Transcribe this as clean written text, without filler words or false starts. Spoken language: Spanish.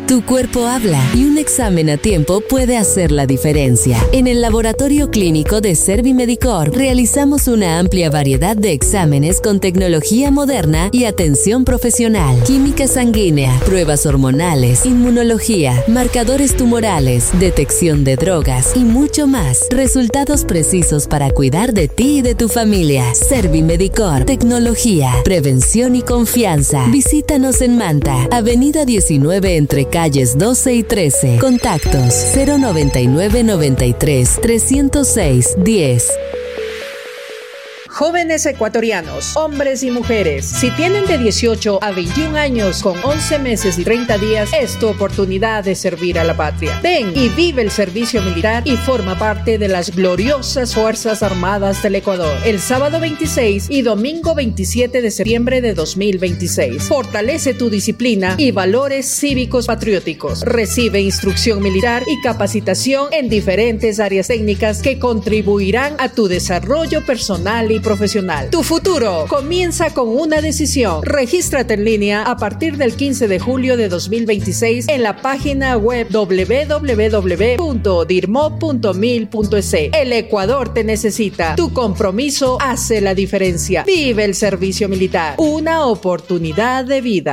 Tu cuerpo habla y un examen a tiempo puede hacer la diferencia. En el laboratorio clínico de Servimedicor realizamos una amplia variedad de exámenes con tecnología moderna y atención profesional. Química sanguínea, pruebas hormonales, inmunología, marcadores tumorales, detección de drogas y mucho más. Resultados precisos para cuidar de ti y de tu familia. Servimedicor, tecnología, prevención y confianza. Visítanos en Manta, Avenida 19 entre calles 12 y 13. Contactos 099 93 306 10. Jóvenes ecuatorianos, hombres y mujeres, si tienen de 18 a 21 años con 11 meses y 30 días, es tu oportunidad de servir a la patria. Ven y vive el servicio militar y forma parte de las gloriosas Fuerzas Armadas del Ecuador. El sábado 26 y domingo 27 de septiembre de 2026. Fortalece tu disciplina y valores cívicos patrióticos. Recibe instrucción militar y capacitación en diferentes áreas técnicas que contribuirán a tu desarrollo personal y profesional. Tu futuro comienza con una decisión. Regístrate en línea a partir del 15 de julio de 2026 en la página web www.dirmo.mil.es. El Ecuador te necesita. Tu compromiso hace la diferencia. Vive el servicio militar. Una oportunidad de vida.